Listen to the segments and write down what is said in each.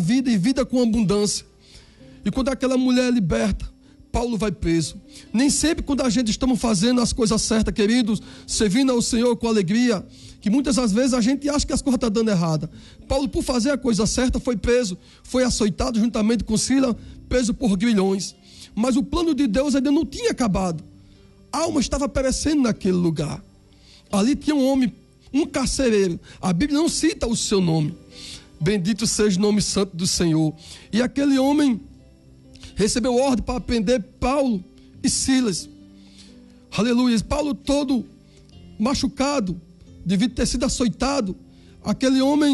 vida e vida com abundância. E quando aquela mulher é liberta, Paulo vai preso. Nem sempre quando a gente estamos fazendo as coisas certas, queridos, servindo ao Senhor com alegria, que muitas das vezes a gente acha que as coisas estão dando errada. Paulo, por fazer a coisa certa, foi preso, foi açoitado juntamente com Sila, preso por grilhões. Mas o plano de Deus ainda não tinha acabado. A alma estava perecendo naquele lugar. Ali tinha um homem, um carcereiro. A Bíblia não cita o seu nome. Bendito seja o nome santo do Senhor. E aquele homem recebeu ordem para prender Paulo e Silas. Aleluia. Paulo todo machucado, devido ter sido açoitado. Aquele homem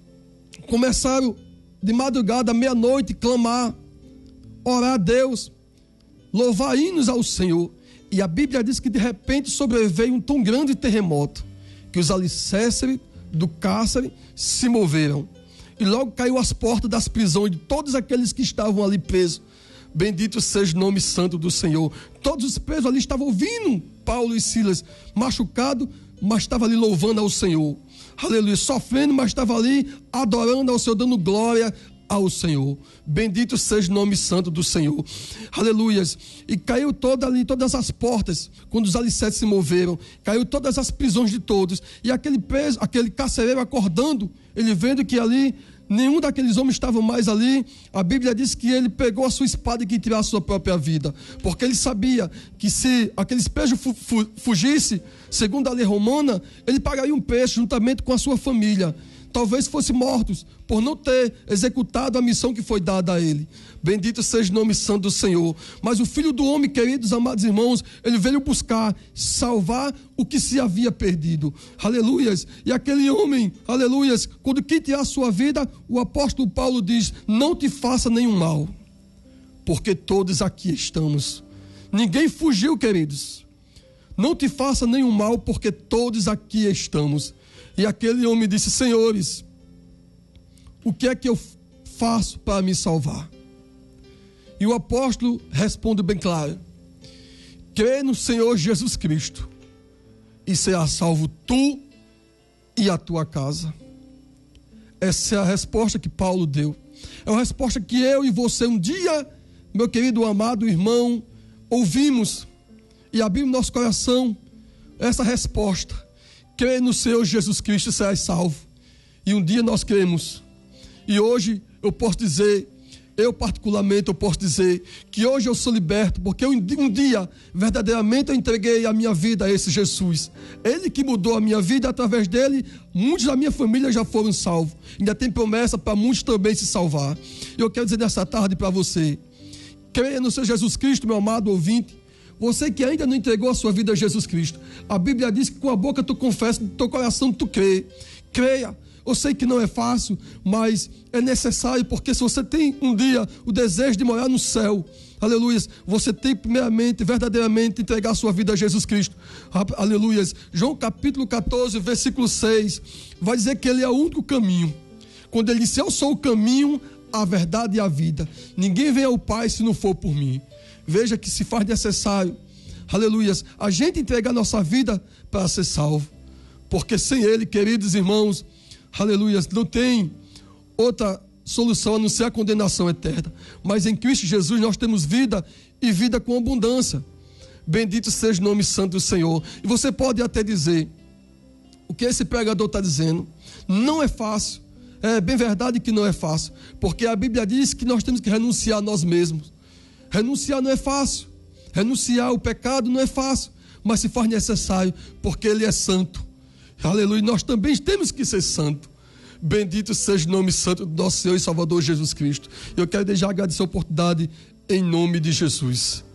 começaram de madrugada, meia-noite, clamar, orar a Deus, louvar hinos ao Senhor. E a Bíblia diz que de repente sobreveio um tão grande terremoto que os alicerces do cárcere se moveram. E logo caiu as portas das prisões de todos aqueles que estavam ali presos. Bendito seja o nome santo do Senhor. Todos os presos ali estavam ouvindo Paulo e Silas, machucado, mas estava ali louvando ao Senhor. Aleluia, sofrendo, mas estava ali adorando ao Senhor, dando glória ao Senhor. Bendito seja o nome santo do Senhor. Aleluias. E caiu todas as portas, quando os alicerces se moveram, caiu todas as prisões de todos. E aquele preso, aquele carcereiro acordando, ele vendo que ali nenhum daqueles homens estava mais ali, a Bíblia diz que ele pegou a sua espada e queria tirar a sua própria vida, porque ele sabia que se aqueles presos fugissem, segundo a lei romana, ele pagaria um preço juntamente com a sua família. Talvez fossem mortos por não ter executado a missão que foi dada a ele. Bendito seja o nome santo do Senhor. Mas o Filho do Homem, queridos, amados irmãos, ele veio buscar, salvar o que se havia perdido. Aleluias. E aquele homem, aleluias, quando quis tirar a sua vida, o apóstolo Paulo diz: não te faça nenhum mal, porque todos aqui estamos. Ninguém fugiu, queridos. Não te faça nenhum mal, porque todos aqui estamos. E aquele homem disse: senhores, o que é que eu faço para me salvar? E o apóstolo responde bem claro: crê no Senhor Jesus Cristo e será salvo tu e a tua casa. Essa é a resposta que Paulo deu. É uma resposta que eu e você um dia, meu querido amado irmão, ouvimos e abrimos nosso coração essa resposta. Crê no Senhor Jesus Cristo e serás salvo. E um dia nós cremos. E hoje eu posso dizer, eu particularmente eu posso dizer que hoje eu sou liberto, porque um dia verdadeiramente eu entreguei a minha vida a esse Jesus. Ele que mudou a minha vida, através dele muitos da minha família já foram salvos. Ainda tem promessa para muitos também se salvar. Eu quero dizer nessa tarde para você: creia no Senhor Jesus Cristo, meu amado ouvinte. Você que ainda não entregou a sua vida a Jesus Cristo, a Bíblia diz que com a boca tu confessa, no teu coração tu crê. Creia. Eu sei que não é fácil, mas é necessário, porque se você tem um dia o desejo de morar no céu, aleluia, você tem primeiramente, verdadeiramente entregar a sua vida a Jesus Cristo. Aleluia. João capítulo 14, versículo 6, vai dizer que ele é o único caminho. Quando ele disse: eu sou o caminho, a verdade e a vida. Ninguém vem ao Pai se não for por mim. Veja que se faz necessário, aleluias, a gente entregar nossa vida para ser salvo. Porque sem ele, queridos irmãos, aleluias, não tem outra solução a não ser a condenação eterna. Mas em Cristo Jesus nós temos vida e vida com abundância. Bendito seja o nome santo do Senhor. E você pode até dizer: o que esse pregador está dizendo não é fácil. É bem verdade que não é fácil, porque a Bíblia diz que nós temos que renunciar a nós mesmos. Renunciar não é fácil, renunciar ao pecado não é fácil, mas se faz necessário, porque ele é santo. Aleluia, nós também temos que ser santos. Bendito seja o nome santo do nosso Senhor e Salvador Jesus Cristo. Eu quero deixar agradecer a oportunidade em nome de Jesus.